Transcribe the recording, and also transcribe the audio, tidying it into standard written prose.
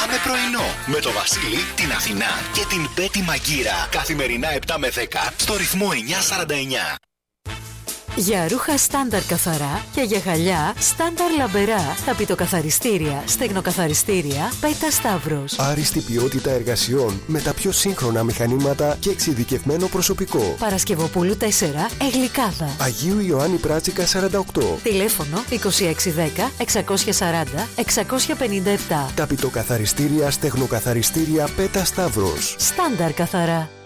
Πάμε πρωινό με το Βασίλη, την Αθηνά και την Πέτη Μαγκύρα. Καθημερινά 7 με 10 στο ρυθμό 949. Για ρούχα στάνταρ καθαρά και για γυαλιά στάνταρ λαμπερά. Χαπιτοκαθαριστήρια, στεγνοκαθαριστήρια, Πέτα Σταύρος. Άριστη ποιότητα εργασιών με τα πιο σύγχρονα μηχανήματα και εξειδικευμένο προσωπικό. Παρασκευοπούλου 4, Εγλικάδα. Αγίου Ιωάννη Πράτσικα 48. Τηλέφωνο 2610 640 657. Χαπιτοκαθαριστήρια, στεγνοκαθαριστήρια, Πέτα Σταύρος. Στάνταρ καθαρά.